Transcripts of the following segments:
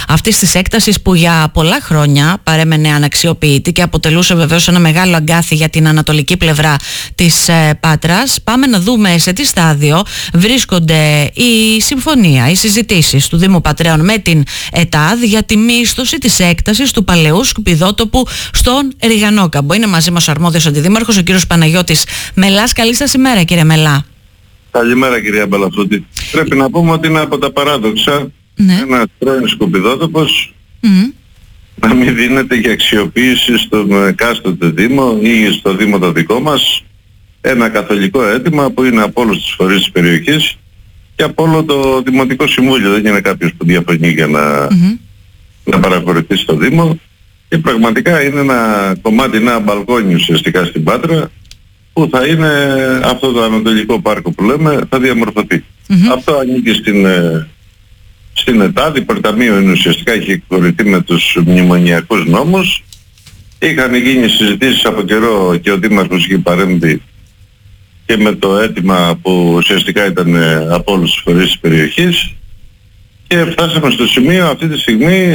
αυτής της έκτασης που για πολλά χρόνια παρέμενε αναξιοποιητή και αποτελούσε βεβαίως ένα μεγάλο αγκάθι για την ανατολική πλευρά της Πάτρας. Πάμε να δούμε σε τι στάδιο βρίσκονται η συμφωνία, οι συζητήσεις του Δήμου Πατρέων με την ΕΤΑΔ για τη μίσθωση της έκτασης του παλαιού σκουπιδότοπου στον Ριγανόκαμπο. Είναι μαζί μας ο αρμόδιος αντιδήμαρχος, ο κύριος Παναγιώτης Μελάς. Καλή σας ημέρα, κύριε Μελά. Καλημέρα, κυρία Μπαλαφούτη. Πρέπει να πούμε ότι είναι από τα παράδοξα ένας πρώην σκουπιδότοπος να μην δίνεται για αξιοποίηση στον εκάστοτε Δήμο ή στο Δήμο το δικό μας, ένα καθολικό αίτημα που είναι από όλους τους φορείς της περιοχής και από όλο το Δημοτικό Συμβούλιο. Δεν είναι κάποιος που διαφωνεί για να παραχωρηθεί στο Δήμο, και πραγματικά είναι ένα κομμάτι, ένα μπαλκόνι ουσιαστικά στην Πάτρα, που θα είναι αυτό το ανατολικό πάρκο που λέμε, θα διαμορφωθεί. Αυτό ανήκει στην ΕΤΑΔ, η Πρωταμείο είναι ουσιαστικά, έχει εκχωρηθεί με τους μνημονιακούς νόμους. Είχαν γίνει συζητήσεις από καιρό και ο Δήμαρχος είχε παρέμβει και με το αίτημα που ουσιαστικά ήταν από όλους τους φορείς της περιοχής, και φτάσαμε στο σημείο αυτή τη στιγμή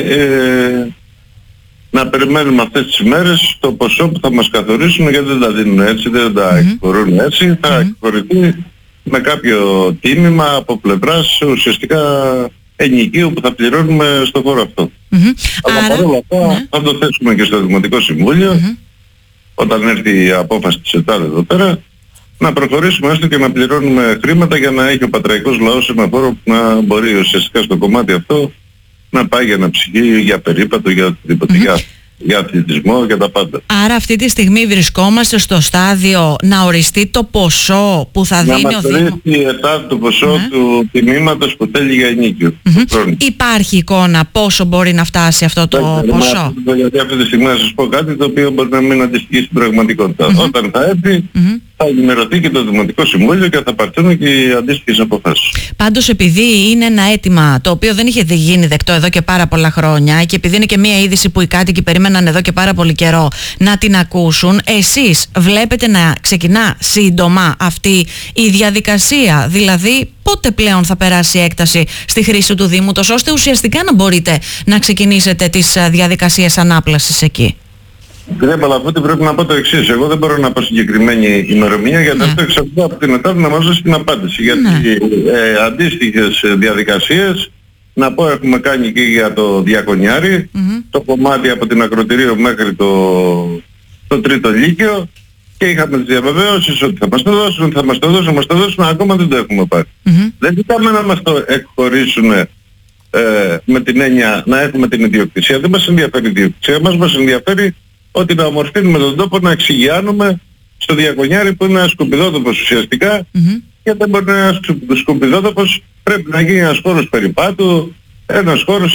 να περιμένουμε αυτές τις ημέρες το ποσό που θα μας καθορίσουν, γιατί δεν τα δίνουν έτσι, δεν τα εκχωρούν έτσι, θα εκχωρηθεί με κάποιο τίμημα από πλευράς ουσιαστικά ενοικίου που θα πληρώνουμε στο χώρο αυτό. Αλλά παρόλα αυτά θα το θέσουμε και στο Δημοτικό Συμβούλιο, όταν έρθει η απόφαση της ΕΤΑΔ εδώ πέρα, να προχωρήσουμε έστω και να πληρώνουμε χρήματα για να έχει ο πατραϊκός λαός ένα χώρο που να μπορεί ουσιαστικά στο κομμάτι αυτό να πάει για αναψυχή, για περίπατο, για οτιδήποτε, για αθλητισμό, για τα πάντα. Άρα αυτή τη στιγμή βρισκόμαστε στο στάδιο να οριστεί το ποσό που θα δίνει ο Δήμος. Να μας ορίσει η ΕΤΑΔ το ποσό του τιμήματος που θέλει για ενίκιο. Υπάρχει εικόνα πόσο μπορεί να φτάσει αυτό το ποσό? Γιατί αυτή τη στιγμή να σας πω κάτι το οποίο μπορεί να μην αντιστοιχεί στην πραγματικότητα. Όταν θα έρθει θα ενημερωθεί και το Δημοτικό Συμβούλιο και θα πάρθουν και οι αντίστοιχες αποφάσεις. Πάντως, επειδή είναι ένα αίτημα το οποίο δεν είχε γίνει δεκτό εδώ και πάρα πολλά χρόνια, και επειδή είναι και μία είδηση που οι κάτοικοι περίμεναν εδώ και πάρα πολύ καιρό να την ακούσουν, εσείς βλέπετε να ξεκινά σύντομα αυτή η διαδικασία? Δηλαδή, πότε πλέον θα περάσει η έκταση στη χρήση του Δήμου, τόσο ώστε ουσιαστικά να μπορείτε να ξεκινήσετε τις διαδικασίες ανάπλασης εκεί? Κύριε Παλαφούτη, πρέπει να πω το εξής. Εγώ δεν μπορώ να πω συγκεκριμένη ημερομηνία, γιατί αυτό εξαρτάται από την ΕΤΑΔ να μας δώσει την απάντηση. Γιατί αντίστοιχες διαδικασίες, να πω, έχουμε κάνει και για το Διακονιάρη, το κομμάτι από την Ακροτηρίο μέχρι το Τρίτο Λύκειο, και είχαμε τις διαβεβαίωσεις ότι θα μας το δώσουν, ακόμα δεν το έχουμε πάρει. Δεν ζητάμε να μας το εκχωρήσουν με την έννοια να έχουμε την ιδιοκτησία. Δεν μας ενδιαφέρει η ιδιοκτησία, μας ενδιαφέρει ότι να ομορφύνουμε τον τόπο, να εξηγιάνουμε στο Διακονιάρη που είναι ένας σκουπιδότοπος ουσιαστικά, και δεν μπορεί να είναι ένας σκουπιδότοπος, πρέπει να γίνει ένας χώρος περιπάτου, ένας χώρος